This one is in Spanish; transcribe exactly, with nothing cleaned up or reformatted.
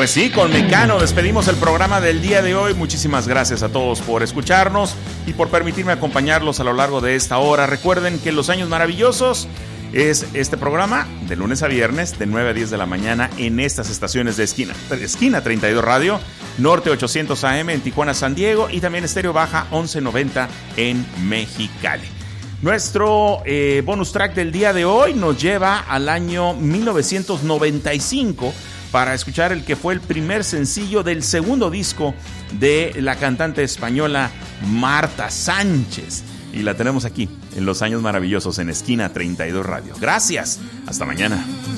Pues sí, con Mecano despedimos el programa del día de hoy. Muchísimas gracias a todos por escucharnos y por permitirme acompañarlos a lo largo de esta hora. Recuerden que Los Años Maravillosos es este programa de lunes a viernes de nueve a diez de la mañana en estas estaciones de Esquina, Esquina treinta y dos Radio, Norte ochocientos A M en Tijuana, San Diego, y también Estéreo Baja once noventa en Mexicali. Nuestro eh, bonus track del día de hoy nos lleva al año mil novecientos noventa y cinco para escuchar el que fue el primer sencillo del segundo disco de la cantante española Marta Sánchez. Y la tenemos aquí en Los Años Maravillosos en Esquina treinta y dos Radio. Gracias. Hasta mañana.